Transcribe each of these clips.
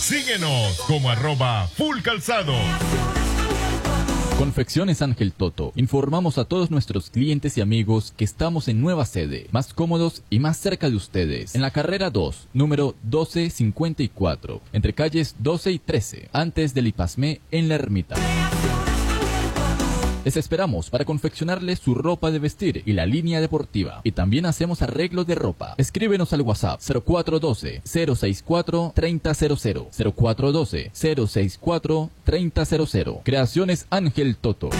Síguenos como @fullcalzado. Confecciones Ángel Toto. Informamos a todos nuestros clientes y amigos que estamos en nueva sede, más cómodos y más cerca de ustedes. En la carrera 2, número 1254, entre calles 12 y 13, antes del Ipasmé en La Ermita. Les esperamos para confeccionarles su ropa de vestir y la línea deportiva. Y también hacemos arreglo de ropa. Escríbenos al WhatsApp 0412-064-3000. 0412-064-3000. Creaciones Ángel Toto.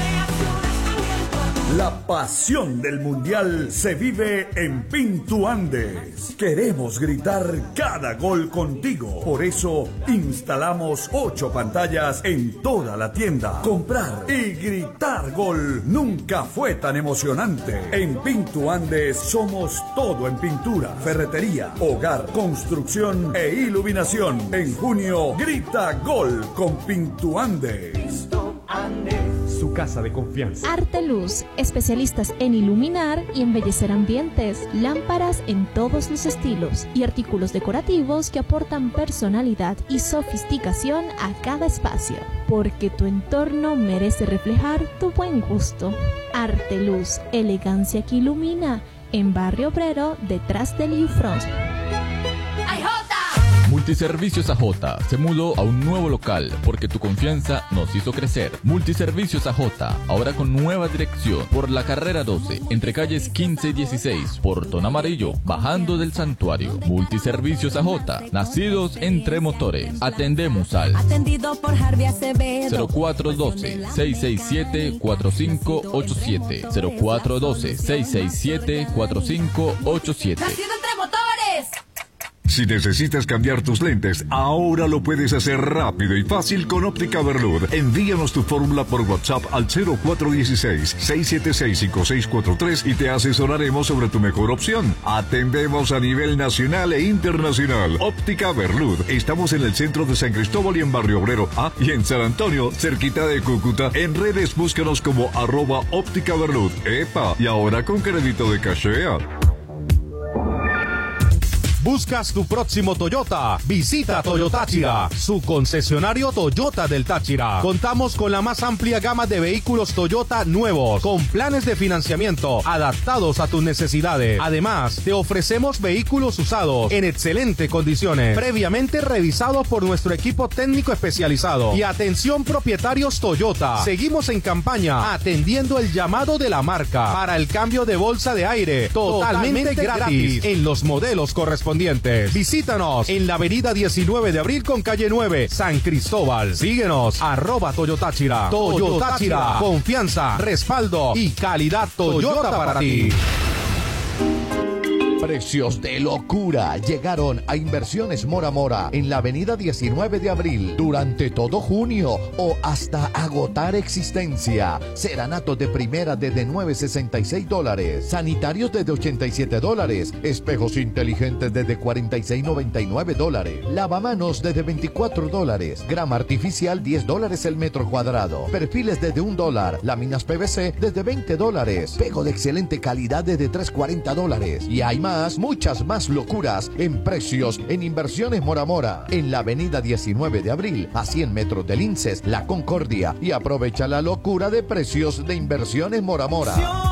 La pasión del Mundial se vive en Pintu Andes. Queremos gritar cada gol contigo. Por eso instalamos 8 pantallas en toda la tienda. Comprar y gritar gol nunca fue tan emocionante. En Pintu Andes somos todo en pintura, ferretería, hogar, construcción e iluminación. En junio, grita gol con Pintu Andes. Su casa de confianza. Arteluz, especialistas en iluminar y embellecer ambientes, lámparas en todos los estilos y artículos decorativos que aportan personalidad y sofisticación a cada espacio, porque tu entorno merece reflejar tu buen gusto. Arteluz, elegancia que ilumina, en Barrio Obrero, detrás del U-Front. Multiservicios AJ se mudó a un nuevo local porque tu confianza nos hizo crecer. Multiservicios AJ, ahora con nueva dirección, por la carrera 12, entre calles 15 y 16, Portón Amarillo, bajando del Santuario. Multiservicios AJ, nacidos entre motores. Atendemos al 0412-667-4587. 0412-667-4587. Si necesitas cambiar tus lentes, ahora lo puedes hacer rápido y fácil con Óptica Berlud. Envíanos tu fórmula por WhatsApp al 0416-676-5643 y te asesoraremos sobre tu mejor opción. Atendemos a nivel nacional e internacional. Óptica Berlud. Estamos en el centro de San Cristóbal y en Barrio Obrero. Y en San Antonio, cerquita de Cúcuta. En redes búscanos como @Óptica Berlud. ¡Epa! Y ahora con crédito de Cachea. ¿Buscas tu próximo Toyota? Visita Toyota Táchira, su concesionario Toyota del Táchira. Contamos con la más amplia gama de vehículos Toyota nuevos, con planes de financiamiento adaptados a tus necesidades. Además, te ofrecemos vehículos usados en excelentes condiciones, previamente revisados por nuestro equipo técnico especializado. Y atención propietarios Toyota, seguimos en campaña atendiendo el llamado de la marca para el cambio de bolsa de aire totalmente gratis en los modelos correspondientes. Visítanos en la avenida 19 de abril con calle 9, San Cristóbal. Síguenos, @Toyotáchira. Toyotáchira, confianza, respaldo y calidad Toyota para ti. Precios de locura llegaron a Inversiones Mora Mora en la avenida 19 de abril durante todo junio o hasta agotar existencia. Seranato de primera desde $9.66, sanitarios desde $87, espejos inteligentes desde $46.99, lavamanos desde $24, grama artificial $10 el metro cuadrado, perfiles desde $1, láminas PVC desde $20, espejo de excelente calidad desde $3.40 y hay muchas más locuras en precios en Inversiones Mora Mora, en la avenida 19 de abril, a 100 metros del INSES, La Concordia, y aprovecha la locura de precios de Inversiones Mora Mora.